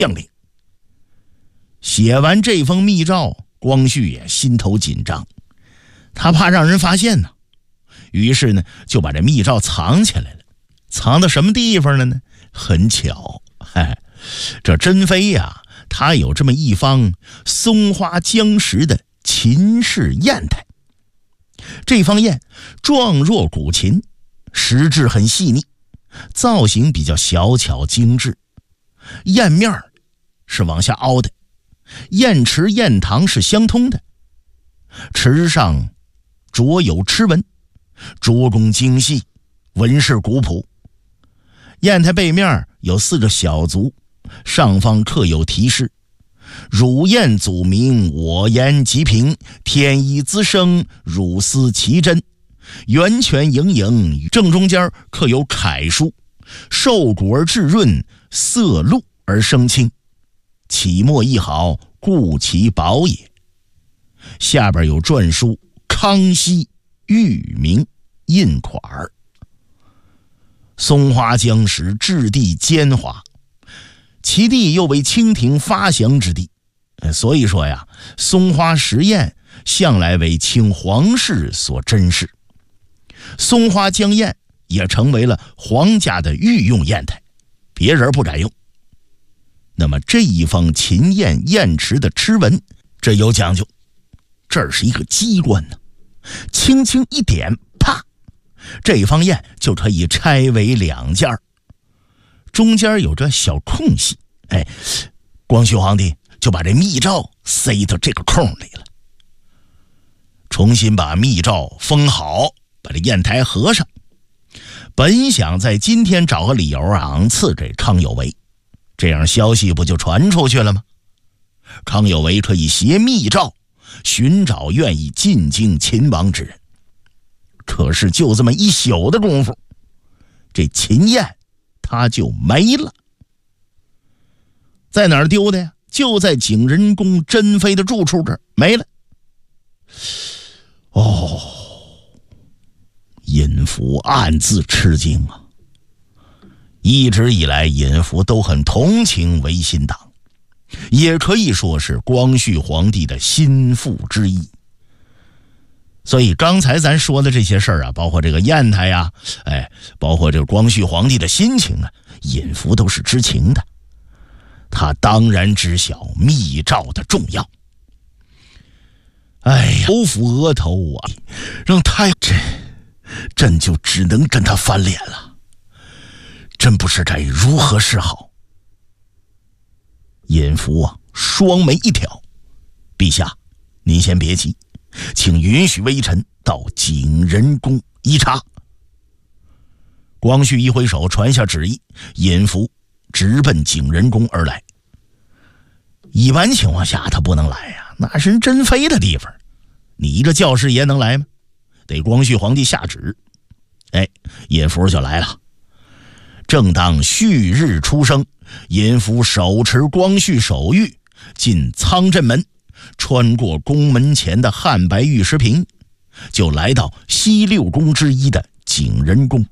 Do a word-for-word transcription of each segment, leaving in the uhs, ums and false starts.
将领。写完这封密诏，光绪也心头紧张，他怕让人发现呢，于是呢就把这密诏藏起来了。藏到什么地方了呢？很巧，嘿，这珍妃呀，她有这么一方松花江石的秦式砚台。这方砚状若古琴，石质很细腻，造型比较小巧精致，砚面是往下凹的，砚池砚堂是相通的，池上着有螭纹，琢工精细，纹饰古朴。砚台背面有四个小足，上方刻有题诗：汝砚祖名，我言极平，天意滋生，汝思其真。源泉盈盈，正中间刻有楷书：瘦骨而质润，色露而生清，起墨亦好，故其宝也。下边有篆书康熙御名印款儿。松花江石质地坚滑，其地又为清廷发祥之地，所以说呀，松花石砚向来为清皇室所珍视。松花江砚也成为了皇家的御用砚台，别人不敢用。那么这一方秦砚砚池的螭纹，这有讲究，这儿是一个机关呢，轻轻一点，啪，这方砚就可以拆为两件，中间有着小空隙，哎，光绪皇帝就把这密诏塞到这个空里了。重新把密诏封好，把这砚台合上，本想在今天找个理由啊赐给康有为，这样消息不就传出去了吗？康有为可以携密诏寻找愿意进京勤王之人。可是就这么一宿的功夫，这秦砚它就没了。在哪儿丢的呀？就在景仁宫珍妃的住处这儿没了。哦，尹福暗自吃惊啊。一直以来尹福都很同情维新党，也可以说是光绪皇帝的心腹之一。所以刚才咱说的这些事儿啊，包括这个砚台呀，哎，包括这个光绪皇帝的心情啊，尹福都是知情的。他当然知晓密诏的重要。哎呀，头抚额头啊，让太真朕就只能跟他翻脸了，真不知该如何是好。尹福啊，双眉一挑，陛下，您先别急，请允许微臣到景仁宫一查。光绪一挥手传下旨意，尹福直奔景仁宫而来。一般情况下他不能来呀、啊，那是珍妃的地方，你一个教师爷能来吗？得光绪皇帝下旨。哎，尹福就来了。正当旭日初升，尹福手持光绪手谕进仓镇门，穿过宫门前的汉白玉石屏，就来到西六宫之一的景仁宫。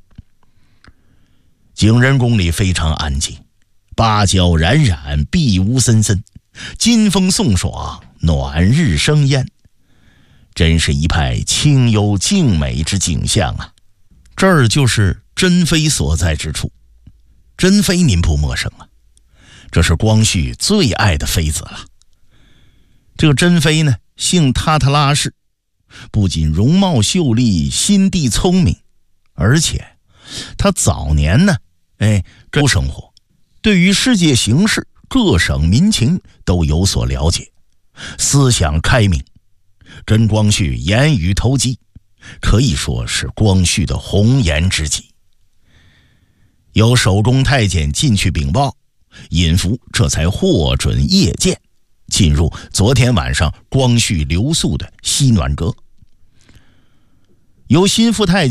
景仁宫里非常安静，芭蕉冉冉，碧屋森森，金风送爽，暖日生烟，真是一派清幽静美之景象啊。这儿就是珍妃所在之处。珍妃您不陌生啊，这是光绪最爱的妃子了。这个珍妃呢，姓塔特拉氏，不仅容貌秀丽，心地聪明，而且她早年呢，哎，都生活，对于世界形势、各省民情都有所了解，思想开明，跟光绪言语投机，可以说是光绪的红颜知己。有守宫太监进去禀报，尹福这才获准夜见，进入昨天晚上光绪留宿的西暖阁。由心腹太监